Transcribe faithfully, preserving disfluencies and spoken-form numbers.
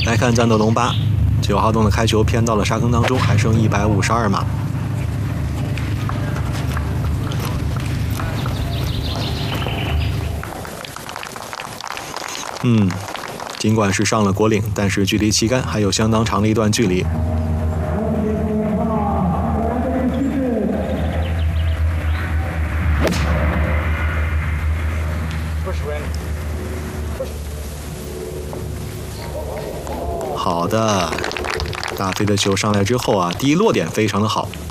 来看战斗龙八，九号洞的开球偏到了沙坑当中，还剩一百五十二码。嗯，尽管是上了果岭，但是距离旗杆还有相当长的一段距离。好的，大飞的球上来之后啊，第一落点非常的好，